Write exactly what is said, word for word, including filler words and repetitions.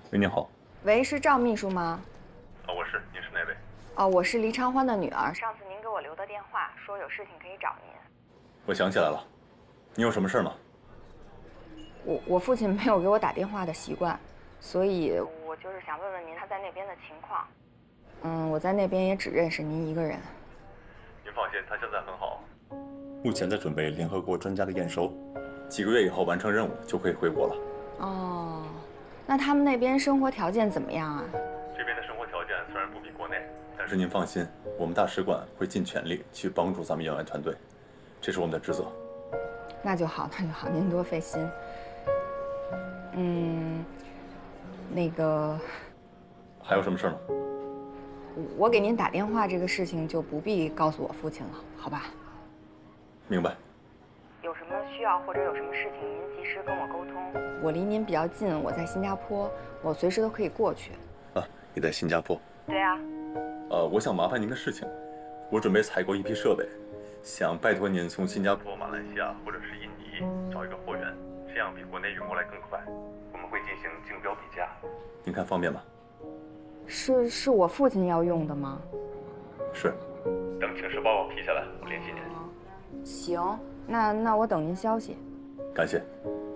喂，您好。 喂，是赵秘书吗？ 啊，我是，您是哪位？ 哦，我是黎长欢的女儿。上次您给我留的电话说有事情可以找您。 我想起来了，你有什么事吗？ 我我父亲没有给我打电话的习惯，所以我就是想问问您他在那边的情况。嗯，我在那边也只认识您一个人。 您放心，他现在很好，目前在准备联合国专家的验收，几个月以后完成任务就可以回国了。 哦，那他们那边生活条件怎么样啊？ 这边的生活条件虽然不比国内，但是您放心，我们大使馆会尽全力去帮助咱们援外团队，这是我们的职责。 那就好，那就好，您多费心。嗯，那个， 还有什么事吗？ 我给您打电话这个事情就不必告诉我父亲了，好吧？ 明白。 有什么需要或者有什么事情，您及时跟我沟通。我离您比较近，我在新加坡，我随时都可以过去。 啊，你在新加坡？ 对啊。 呃，我想麻烦您个事情，我准备采购一批设备，想拜托您从新加坡、马来西亚或者是印尼找一个货源，这样比国内运过来更快。我们会进行竞标比价，您看方便吗？ 是是我父亲要用的吗？ 是。等请示报告批下来，我联系您。 行，那那我等您消息。 感谢。